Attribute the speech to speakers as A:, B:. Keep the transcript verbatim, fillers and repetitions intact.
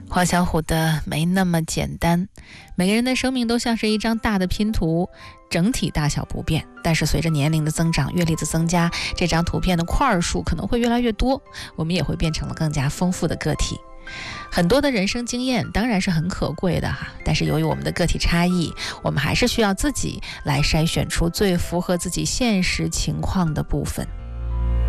A: 黄小琥的没那么简单。每个人的生命都像是一张大的拼图，整体大小不变，但是随着年龄的增长，阅历的增加，这张图片的块数可能会越来越多，我们也会变成了更加丰富的个体。很多的人生经验当然是很可贵的哈，但是由于我们的个体差异，我们还是需要自己来筛选出最符合自己现实情况的部分。